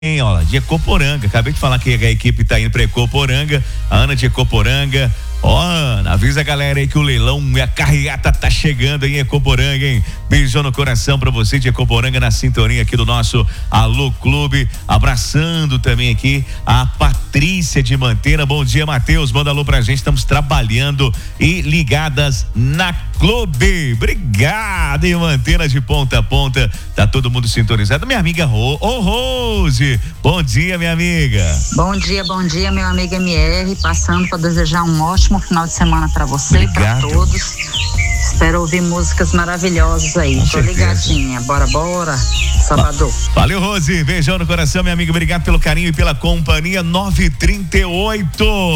Ó, de Ecoporanga, acabei de falar que a equipe tá indo pra Ecoporanga, a Ana de Ecoporanga. Ó, avisa a galera aí que o leilão e a carreata tá chegando aí em Ecoporanga, hein? Beijão no coração pra você de Ecoporanga, na sintonia aqui do nosso Alô Clube. Abraçando também aqui a Patrícia de Mantena. Bom dia, Matheus, manda alô pra gente, estamos trabalhando e ligadas na Clube. Obrigado, em Mantena de ponta a ponta, tá todo mundo sintonizado. Minha amiga Rose, bom dia, minha amiga. Bom dia, meu amigo MR, passando para desejar um ótimo final de semana para você e para todos. Espero ouvir músicas maravilhosas aí. Tô ligadinha. Bora, Salvador. Valeu, Rose. Beijão no coração, minha amiga. Obrigado pelo carinho e pela companhia. 9h38.